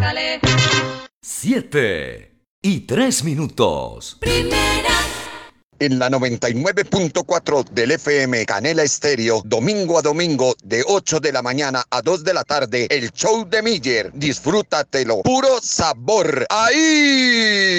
dale. 7:03. Primera. En la 99.4 del FM Canela Estéreo, domingo a domingo, de 8 de la mañana a 2 de la tarde, el show de Miller. Disfrútatelo. Puro sabor. ¡Ahí!